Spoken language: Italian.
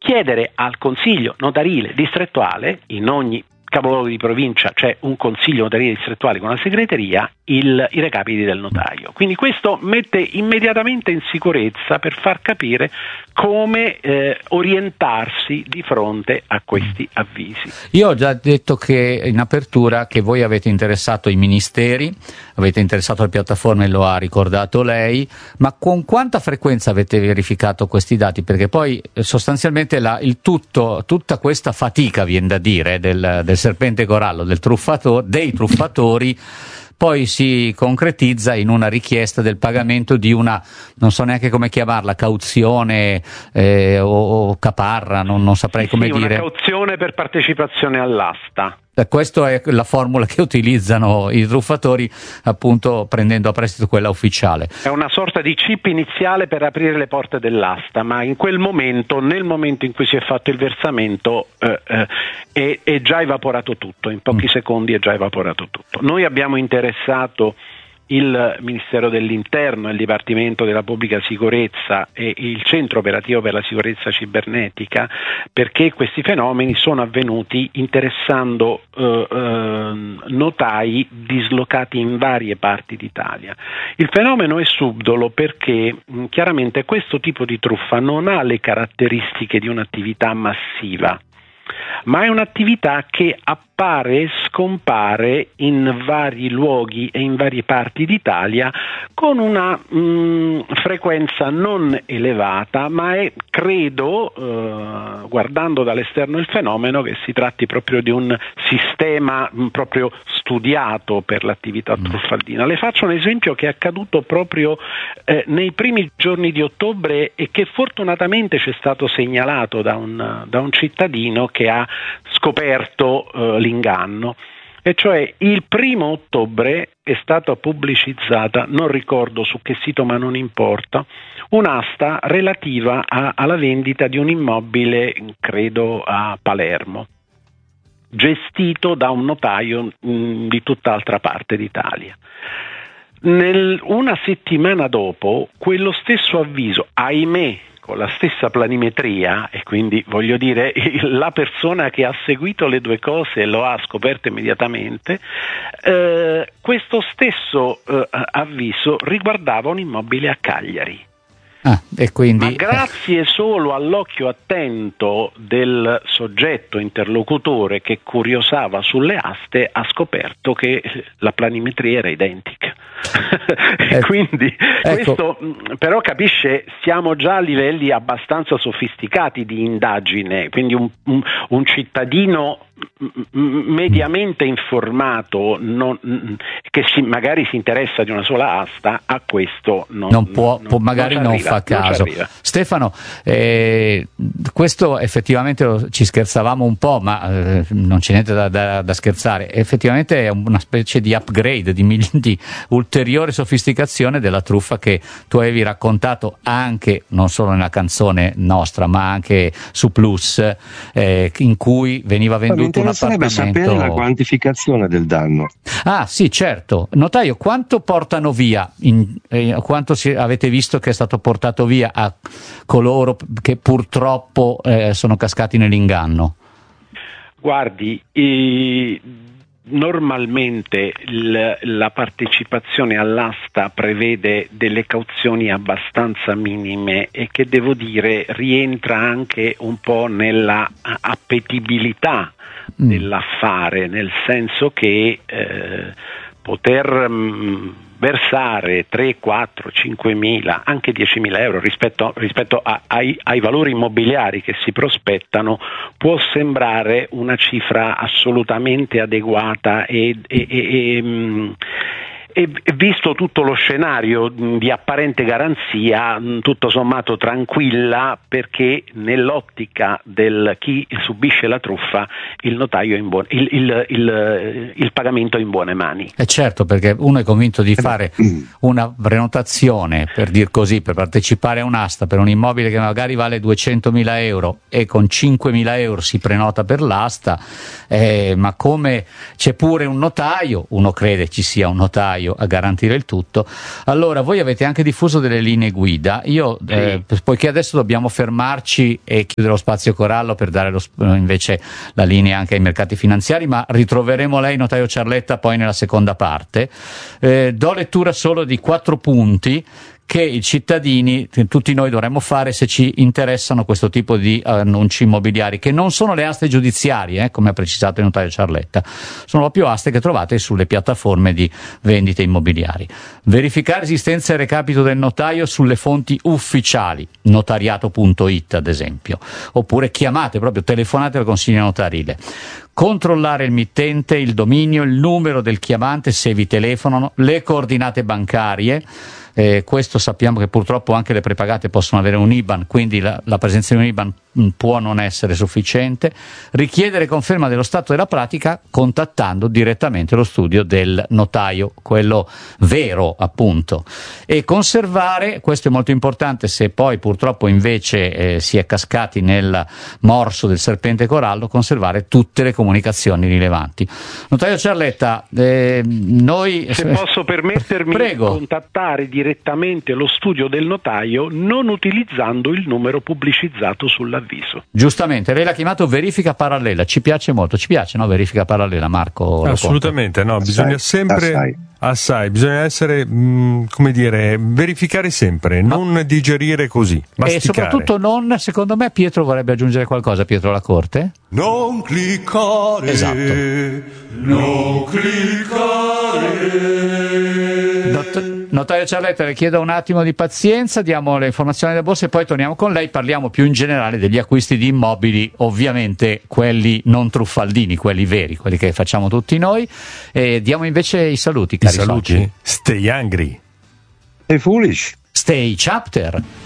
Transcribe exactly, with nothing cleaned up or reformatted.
chiedere al consiglio notarile distrettuale, in ogni capoluogo di provincia c'è un consiglio notarile distrettuale con una segreteria, il, i recapiti del notaio. Quindi questo mette immediatamente in sicurezza per far capire come eh, orientarsi di fronte a questi avvisi. Io ho già detto che in apertura che voi avete interessato i ministeri, avete interessato le piattaforme, lo ha ricordato lei, ma con quanta frequenza avete verificato questi dati? Perché poi sostanzialmente la, il tutto, tutta questa fatica, viene da dire, del, del serpente corallo, del truffatore, dei truffatori, poi si concretizza in una richiesta del pagamento di una, non so neanche come chiamarla, cauzione eh, o, o caparra, non, non saprei sì, come sì, dire. Una cauzione per partecipazione all'asta. Questa è la formula che utilizzano i truffatori, appunto prendendo a prestito quella ufficiale. È una sorta di chip iniziale per aprire le porte dell'asta, ma in quel momento, nel momento in cui si è fatto il versamento, eh, eh, è, è già evaporato tutto, in pochi mm. secondi è già evaporato tutto. Noi abbiamo interessato il Ministero dell'Interno, il Dipartimento della Pubblica Sicurezza e il Centro Operativo per la Sicurezza Cibernetica, perché questi fenomeni sono avvenuti interessando eh, eh, notai dislocati in varie parti d'Italia. Il fenomeno è subdolo perché mh, chiaramente questo tipo di truffa non ha le caratteristiche di un'attività massiva, ma è un'attività che appare e scompare in vari luoghi e in varie parti d'Italia con una mh, frequenza non elevata, ma è, credo, eh, guardando dall'esterno il fenomeno, che si tratti proprio di un sistema mh, proprio studiato per l'attività truffaldina. Le faccio un esempio che è accaduto proprio eh, nei primi giorni di ottobre e che fortunatamente ci è stato segnalato da un, da un cittadino che ha scoperto eh, l'inganno, e cioè il primo ottobre è stata pubblicizzata, non ricordo su che sito ma non importa, un'asta relativa a, alla vendita di un immobile, credo a Palermo, gestito da un notaio mh, di tutt'altra parte d'Italia. Nel, una settimana dopo, quello stesso avviso, ahimè, con la stessa planimetria, e quindi voglio dire la persona che ha seguito le due cose lo ha scoperto immediatamente, eh, questo stesso eh, avviso riguardava un immobile a Cagliari. Ah, e quindi... Ma grazie solo all'occhio attento del soggetto interlocutore che curiosava sulle aste ha scoperto che la planimetria era identica. E quindi ecco. Questo però, capisce, siamo già a livelli abbastanza sofisticati di indagine, quindi un, un, un cittadino mediamente informato non, che si, magari si interessa di una sola asta, a questo non, non può, non, può magari non, non fa caso. Non Stefano, eh, questo effettivamente ci scherzavamo un po', ma eh, non c'è niente da, da, da scherzare. Effettivamente è una specie di upgrade, di, di ulteriore sofisticazione della truffa che tu avevi raccontato anche, non solo nella canzone nostra, ma anche su Plus, eh, in cui veniva venduto mi interesserebbe sapere la quantificazione del danno. Ah sì, certo. Notaio, quanto portano via, in, eh, quanto si, avete visto che è stato portato via a coloro che purtroppo eh, sono cascati nell'inganno? Guardi, i... normalmente il, la partecipazione all'asta prevede delle cauzioni abbastanza minime e che, devo dire, rientra anche un po' nella appetibilità mm. dell'affare, nel senso che eh, poter mh, versare tre, quattro, cinque mila, anche diecimila euro rispetto, rispetto a, ai, ai valori immobiliari che si prospettano può sembrare una cifra assolutamente adeguata e, e, e, e, e visto tutto lo scenario di apparente garanzia, tutto sommato tranquilla, perché nell'ottica del chi subisce la truffa il notaio è in buone, il, il, il, il pagamento è in buone mani. E certo, perché uno è convinto di fare una prenotazione, per dir così, per partecipare a un'asta per un immobile che magari vale duecentomila euro e con cinquemila euro si prenota per l'asta, eh, ma come c'è pure un notaio, uno crede ci sia un notaio notaio a garantire il tutto. Allora, voi avete anche diffuso delle linee guida. Io, sì. eh, poiché adesso dobbiamo fermarci e chiudere lo spazio Corallo per dare lo, invece la linea anche ai mercati finanziari, ma ritroveremo lei, notaio Ciarletta, poi nella seconda parte. Eh, do lettura solo di quattro punti che i cittadini, tutti noi dovremmo fare se ci interessano questo tipo di annunci immobiliari, che non sono le aste giudiziarie, eh, come ha precisato il notaio Ciarletta, sono proprio aste che trovate sulle piattaforme di vendite immobiliari. Verificare esistenza e recapito del notaio sulle fonti ufficiali, notariato punto it ad esempio, oppure chiamate, proprio telefonate al consiglio notarile. Controllare il mittente, il dominio, il numero del chiamante se vi telefonano, le coordinate bancarie. Eh, questo sappiamo che purtroppo anche le prepagate possono avere un I B A N, quindi la, la presenza di un I B A N può non essere sufficiente. Richiedere conferma dello stato della pratica contattando direttamente lo studio del notaio, quello vero appunto, e conservare, questo è molto importante se poi purtroppo invece eh, si è cascati nel morso del serpente corallo, conservare tutte le comunicazioni rilevanti. Notaio Ciarletta, eh, noi se posso permettermi Prego. di contattare direttamente lo studio del notaio non utilizzando il numero pubblicizzato sull'avviso. Giustamente, lei l'ha chiamato verifica parallela, ci piace molto, ci piace, no? Verifica parallela, Marco? Assolutamente, no, bisogna assai, sempre assai. assai, bisogna essere, mh, come dire, verificare sempre, non no. digerire così, masticare. E soprattutto non, secondo me, Pietro vorrebbe aggiungere qualcosa, Pietro La Corte? Non cliccare. Esatto. Non cliccare. Not- Notaio Ciarletta, le chiedo un attimo di pazienza, diamo le informazioni della borsa e poi torniamo con lei, parliamo più in generale degli acquisti di immobili, ovviamente quelli non truffaldini, quelli veri, quelli che facciamo tutti noi, e diamo invece i saluti, cari I saluti? soci. Stay angry. Stay foolish. Stay chapter.